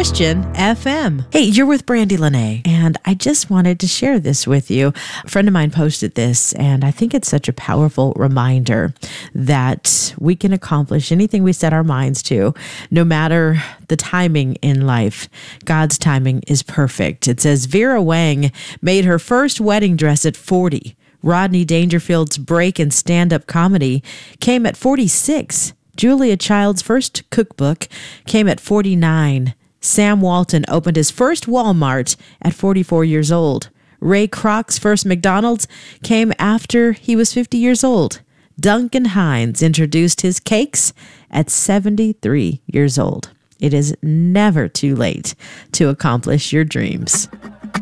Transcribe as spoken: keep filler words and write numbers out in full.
Christian F M. Hey, you're with Brandy Lene, and I just wanted to share this with you. A friend of mine posted this, and I think it's such a powerful reminder that we can accomplish anything we set our minds to, no matter the timing in life. God's timing is perfect. It says Vera Wang made her first wedding dress at forty. Rodney Dangerfield's break in stand-up comedy came at forty-six. Julia Child's first cookbook came at forty-nine. Sam Walton opened his first Walmart at forty-four years old. Ray Kroc's first McDonald's came after he was fifty years old. Duncan Hines introduced his cakes at seventy-three years old. It is never too late to accomplish your dreams.